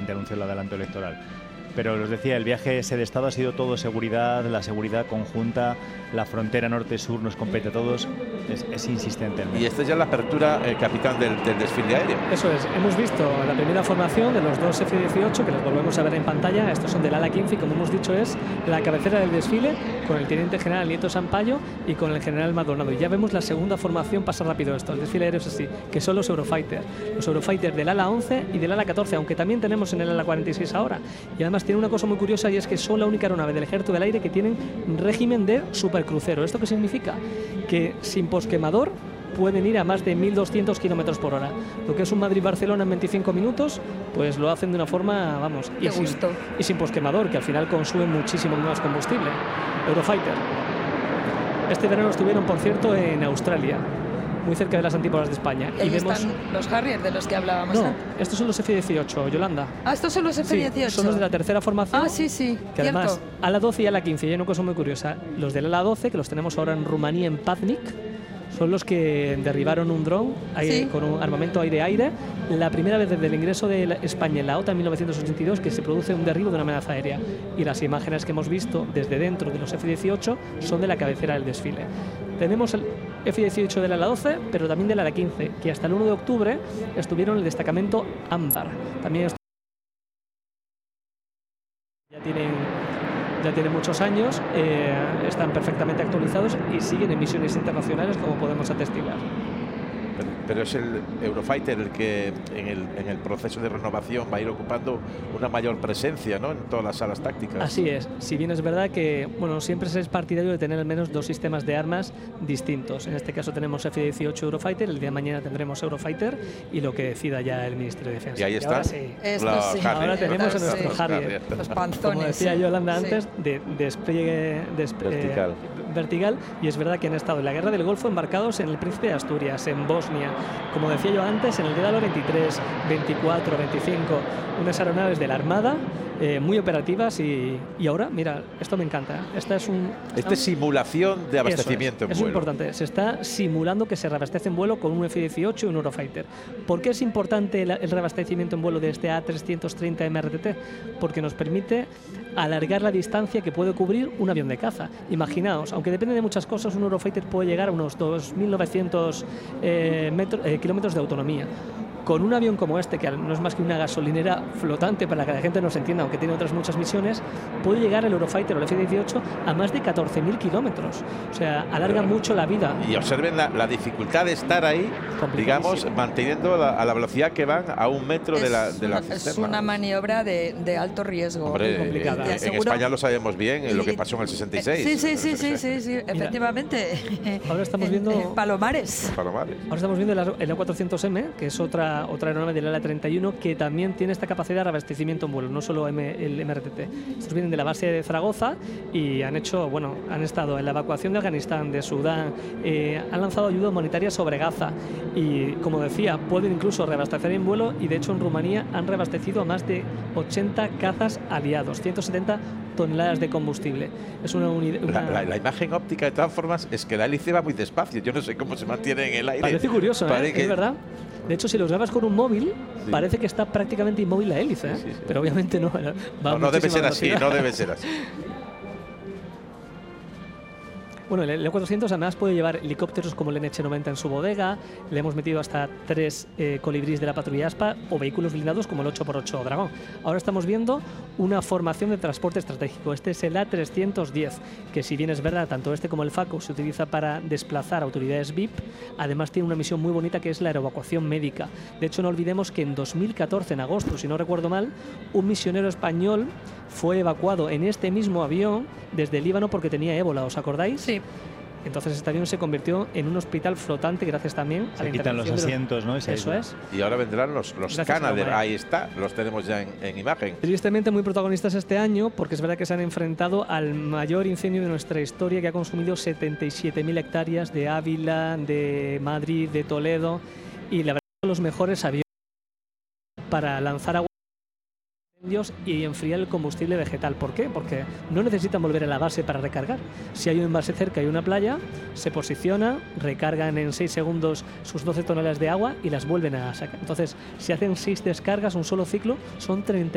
evidentemente anunció el adelanto electoral. Pero os decía, el viaje ese de Estado ha sido todo seguridad, la seguridad conjunta, la frontera norte-sur nos compete a todos, es insistente. Y esta es ya la apertura, capitán del desfile aéreo. Eso es, hemos visto la primera formación de los dos F-18 que los volvemos a ver en pantalla. Estos son del ala 15 y, como hemos dicho, es la cabecera del desfile con el teniente general Nieto Sampaio y con el general Maldonado. Y ya vemos la segunda formación, pasa rápido esto, el desfile aéreo es así, que son los Eurofighters del ala 11 y del ala 14, aunque también tenemos en el ala 46 ahora. Y además tiene una cosa muy curiosa, y es que son la única aeronave del Ejército del Aire que tienen régimen de supercrucero. ¿Esto qué significa? Que sin posquemador pueden ir a más de 1.200 kilómetros por hora. Lo que es un Madrid-Barcelona en 25 minutos, pues lo hacen de una forma, vamos, y sin posquemador, que al final consume muchísimo más combustible. Eurofighter. Este verano estuvieron, por cierto, en Australia, muy cerca de las antípodas de España. Y vemos están los Harrier de los que hablábamos. No, estos son los F-18, Yolanda. Ah, estos son los F-18. Sí, son los de la tercera formación. Ah, sí, que además, ala 12 y ala 15, y hay una cosa muy curiosa. Los del ala 12, que los tenemos ahora en Rumanía, en Paznik, son los que derribaron un dron con un armamento aire-aire. La primera vez desde el ingreso de España en la OTAN en 1982 que se produce un derribo de una amenaza aérea. Y las imágenes que hemos visto desde dentro de los F-18 son de la cabecera del desfile. Tenemos el F-18 del ala 12, pero también del ala 15, que hasta el 1 de octubre estuvieron en el destacamento Ámbar. También ya tienen muchos años, están perfectamente actualizados y siguen en misiones internacionales, como podemos atestiguar. Pero es el Eurofighter el que en el proceso de renovación va a ir ocupando una mayor presencia, ¿no?, en todas las salas tácticas. Así es, si bien es verdad que siempre se es partidario de tener al menos dos sistemas de armas distintos. En este caso tenemos F-18 Eurofighter, el día de mañana tendremos Eurofighter y lo que decida ya el Ministerio de Defensa. Y ahí está. Ahora tenemos a nuestro Harrier. Los panzones. Como decía Yolanda antes, de despliegue vertical, y es verdad que han estado en la Guerra del Golfo embarcados en el Príncipe de Asturias, en Bosnia, como decía yo antes, en el Dédalo 23, 24, 25, unas aeronaves de la Armada muy operativas y ahora, mira, esto me encanta. Esta es simulación de abastecimiento en vuelo. Es muy importante. Se está simulando que se reabastece en vuelo con un F-18 y un Eurofighter. ¿Por qué es importante el reabastecimiento en vuelo de este A330 MRTT? Porque nos permite alargar la distancia que puede cubrir un avión de caza. Imaginaos, aunque depende de muchas cosas, un Eurofighter puede llegar a unos 2.900 kilómetros de autonomía. Con un avión como este, que no es más que una gasolinera flotante, para que la gente nos entienda, aunque tiene otras muchas misiones, puede llegar el Eurofighter o el F-18 a más de 14.000 kilómetros. O sea, alarga mucho la vida. Y observen la dificultad de estar ahí, digamos, manteniendo a la velocidad que van a 1 metro de la cisterna. Es una maniobra de alto riesgo. Hombre, complicada. En España lo sabemos bien, lo que pasó en el 66. Sí, efectivamente. Ahora estamos viendo Palomares. Ahora estamos viendo el A400M, que es otra aeronave del ala 31 que también tiene esta capacidad de reabastecimiento en vuelo, no solo el MRTT. Estos vienen de la base de Zaragoza y han estado en la evacuación de Afganistán, de Sudán, han lanzado ayuda humanitaria sobre Gaza y, como decía, pueden incluso reabastecer en vuelo, y de hecho en Rumanía han reabastecido a más de 80 cazas aliados, 170 toneladas de combustible. Es una unidad. La imagen óptica, de todas formas, es que la hélice va muy despacio. Yo no sé cómo se mantiene en el aire. Parece curioso, es verdad. De hecho, si los grabas con un móvil, parece que está prácticamente inmóvil la hélice, sí. Pero obviamente no. No debe ser así, no debe ser así. Bueno, el E400 además puede llevar helicópteros como el NH-90 en su bodega, le hemos metido hasta 3 colibrís de la patrulla ASPA o vehículos blindados como el 8x8 Dragón. Ahora estamos viendo una formación de transporte estratégico. Este es el A310, que si bien es verdad, tanto este como el FACO se utiliza para desplazar autoridades VIP, además tiene una misión muy bonita que es la aeroevacuación médica. De hecho, no olvidemos que en 2014, en agosto, si no recuerdo mal, un misionero español fue evacuado en este mismo avión desde el Líbano porque tenía ébola, ¿os acordáis? Sí. Entonces este avión se convirtió en un hospital flotante gracias también a la quitan los asientos, ¿no? Eso es. Y ahora vendrán los Canadair, ahí está, los tenemos ya en imagen. Tristemente muy protagonistas este año, porque es verdad que se han enfrentado al mayor incendio de nuestra historia, que ha consumido 77.000 hectáreas de Ávila, de Madrid, de Toledo, y la verdad son los mejores aviones para lanzar agua y enfriar el combustible vegetal. ¿Por qué? Porque no necesitan volver a la base para recargar. Si hay un embalse cerca y una playa, se posiciona, recargan en 6 segundos sus 12 toneladas de agua y las vuelven a sacar. Entonces, si hacen 6 descargas, un solo ciclo, son 30